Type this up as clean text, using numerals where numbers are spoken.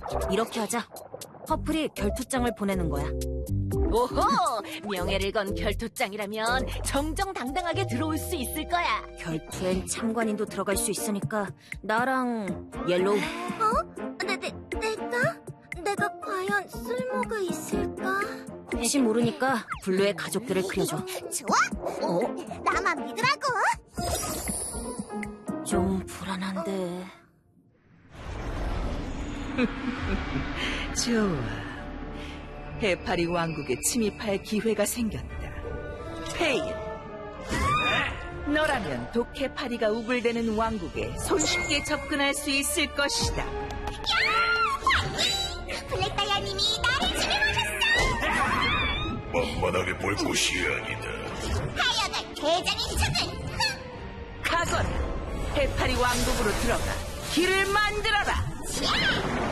이렇게 하자. 퍼플이 결투장을 보내는 거야. 오호! 명예를 건 결투장이라면 정정당당하게 들어올 수 있을 거야. 결투엔 참관인도 들어갈 수 있으니까 나랑 옐로우. 내가 과연 쓸모가 있을까? 혹시 모르니까 블루의 가족들을 그려줘. 좋아! 나만 믿으라고! 좀 불안한데. 좋아. 해파리 왕국에 침입할 기회가 생겼다. 페일. 너라면 독해파리가 우글대는 왕국에 손쉽게 접근할 수 있을 것이다. 블랙다이아님이 나를 지켜주셨어! 만만하게 볼 곳이 아니다. 하여간 대장의 적은! 가거라. 해파리 왕국으로 들어가 길을 만들어라.